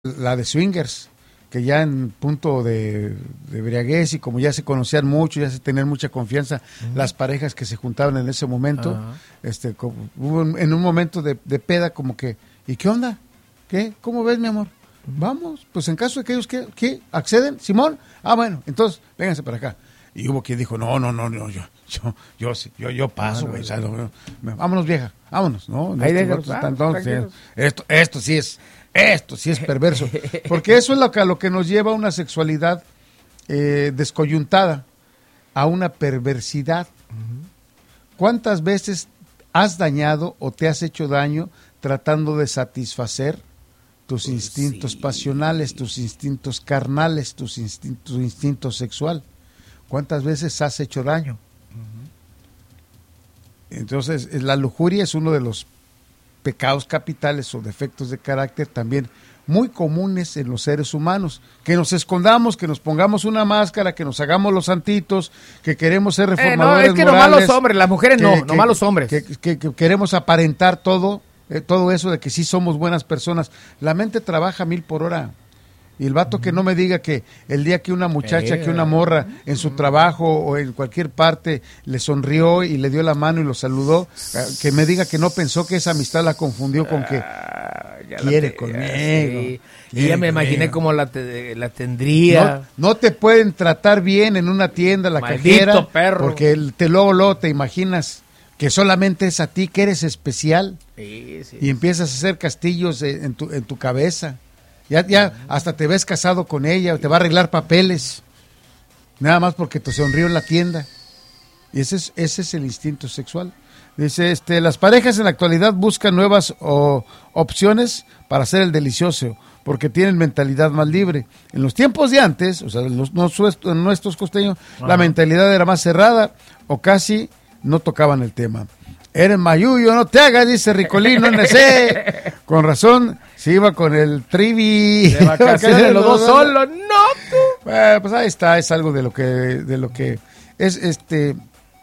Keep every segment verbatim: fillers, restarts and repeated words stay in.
la de swingers, que ya en punto de, de embriaguez y como ya se conocían mucho, ya se tenían mucha confianza, uh-huh. las parejas que se juntaban en ese momento, uh-huh. este, como, hubo un, en un momento de, de peda como que, ¿y qué onda? ¿Qué? ¿Cómo ves, mi amor? Uh-huh. Vamos, pues en caso de que ellos que, que acceden, Simón, ah bueno, entonces vénganse para acá. Y hubo quien dijo, no, no, no, no, yo, yo, yo, yo, yo paso, güey, ah, no, no, no, no, vámonos vieja, vámonos, ¿no? Ahí estos, de, están todos, esto, esto sí es, esto sí es perverso, porque eso es lo que, a lo que nos lleva a una sexualidad eh, descoyuntada, a una perversidad. Uh-huh. ¿Cuántas veces has dañado o te has hecho daño tratando de satisfacer tus pues instintos sí. pasionales, tus instintos carnales, tus instintos, tu instinto sexual? ¿Cuántas veces has hecho daño? Uh-huh. Entonces, la lujuria es uno de los pecados capitales o defectos de carácter también muy comunes en los seres humanos. Que nos escondamos, que nos pongamos una máscara, que nos hagamos los santitos, que queremos ser reformadores morales. Eh, no, es que morales, nomás los hombres, las mujeres que, no, que, nomás los hombres. Que, que, que queremos aparentar todo, eh, todo eso de que sí somos buenas personas. La mente trabaja mil por hora. Y el vato que no me diga que el día que una muchacha, que una morra en su trabajo o en cualquier parte le sonrió y le dio la mano y lo saludó, que me diga que no pensó que esa amistad la confundió con que ah, quiere te, conmigo. Sí. Y ya me imaginé cómo la, te, la tendría. No, no te pueden tratar bien en una tienda, la Maldito cajera, perro. Porque te luego, luego te imaginas que solamente es a ti, que eres especial. Sí, sí, y empiezas a hacer castillos en tu, en tu cabeza. Ya, ya hasta te ves casado con ella, te va a arreglar papeles, nada más porque te sonrió en la tienda. Y ese es, ese es el instinto sexual. Dice, este, las parejas en la actualidad buscan nuevas o, opciones para hacer el delicioso, porque tienen mentalidad más libre. En los tiempos de antes, o sea, los, nuestros, nuestros costeños, ajá, la mentalidad era más cerrada o casi no tocaban el tema. Eres mayuyo, no te hagas, dice Ricolino, N C. Con razón, se iba con el trivi. De vacaciones los dos solos, no tú. Bueno, pues ahí está, es algo de lo que, de lo que es este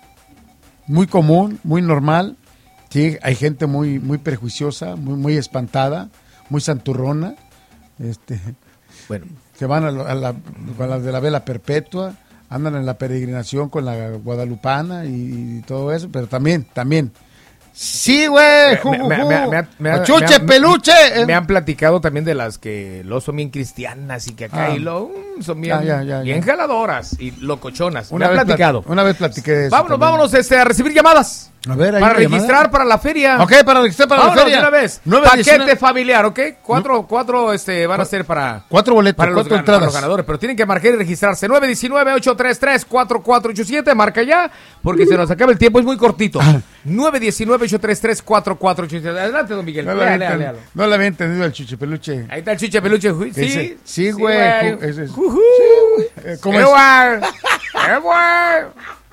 muy común, muy normal. Sí, hay gente muy, muy prejuiciosa, muy, muy espantada, muy santurrona, este, bueno, que van a, la, a, la, a la de la vela perpetua. Andan en la peregrinación con la guadalupana y, y todo eso, pero también, también. Sí, güey, chuche, peluche. Me, me han platicado también de las que los son bien cristianas y que acá ah, y lo, son bien, ya, ya, ya, bien ya. jaladoras y locochonas. Una me han platicado. Plat, una vez platiqué de eso. Vámonos, también. vámonos este, a recibir llamadas. A ver, para registrar llamada? Para la feria. Ok, para registrar para vámonos, la feria. Una vez. Paquete diecinueve familiar, ¿ok? Cuatro, no. cuatro este, van a ser para... Cuatro boletos, para cuatro los, entradas. Para los ganadores, pero tienen que marcar y registrarse. nueve uno nueve, ocho tres tres, cuatro cuatro ocho siete, marca ya, porque se nos acaba el tiempo, es muy cortito. Ah. nueve uno nueve, ocho tres tres, cuatro cuatro ocho siete. Adelante, don Miguel. No, lea, la, lea, lea, lea. No le había entendido al chuche peluche. Ahí está el chuche peluche. Sí, dice, sí, güey. Sí, güey. ¿Cómo es? ¡Eh, güey!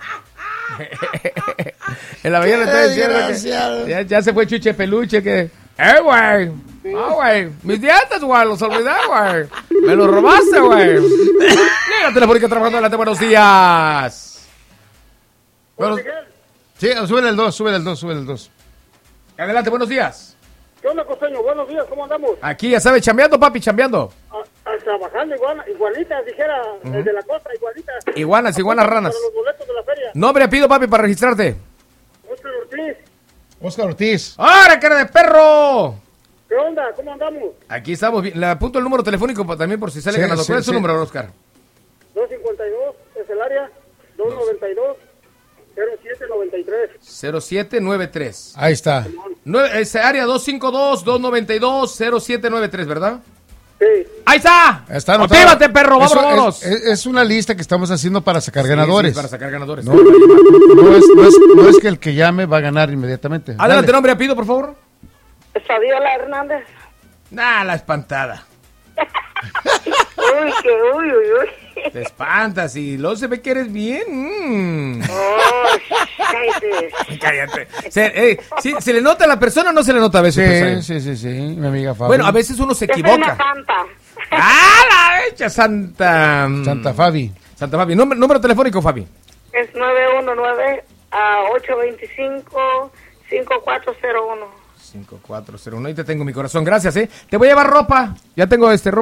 En la mañana está diciendo que ya, ya se fue chuche peluche que ¡eh, güey! ¡Ah, güey! Mis dientes, güey, los olvidé, güey. Me los robaste, güey. Llega telefónica trabajando adelante, buenos días. Bueno, sí, súbele el dos, súbele el dos, súbele el dos. Adelante, buenos días. ¿Qué onda, costeño? Buenos días, ¿cómo andamos? Aquí, ya sabes, chambeando, papi, chambeando. Ah, ah, trabajando igual, igualitas, dijera, uh-huh. el de la costa, igualitas. Iguanas, iguanas ranas. Para los boletos de la feria. Nombre, pido, papi, para registrarte. Oscar Ortiz. Oscar Ortiz. ¡Ahora, cara de perro! ¿Qué onda? ¿Cómo andamos? Aquí estamos, le apunto el número telefónico también por si sale sí, ganando. ¿Cuál sí, es su sí. número, Oscar? dos cincuenta y dos, es el área, dos noventa y dos, cero siete noventa y tres. cero siete noventa y tres. Ahí está. nueve, ese área dos cinco dos, dos noventa y dos, cero siete noventa y tres, ¿verdad? Sí. ¡Ahí está! Está ¡Motívate, perro! ¡Vámonos, vámonos! Es, es una lista que estamos haciendo para sacar sí, ganadores. Sí, para sacar ganadores. No, no, es, no, es, no es que el que llame va a ganar inmediatamente. Adelante, dale. Nombre, apellido, por favor. Fabiola Hernández. Nah, la espantada. Uy, que uy, uy, uy. Te espantas y luego se ve que eres bien. Mm. Oh, cállate. Cállate. Se, eh, ¿sí, ¿Se le nota a la persona o no se le nota a veces? Sí, sí, sí, sí, mi amiga Fabi. Bueno, a veces uno se equivoca. Yo soy una santa. ¡Ah, la hecha santa! Santa Fabi. Santa Fabi. Número, número telefónico, Fabi. Es nueve uno nueve, ocho dos cinco, cinco cuatro cero uno. cinco cuatro cero uno. Ahí te tengo mi corazón. Gracias, ¿eh? Te voy a llevar ropa. Ya tengo este ropa.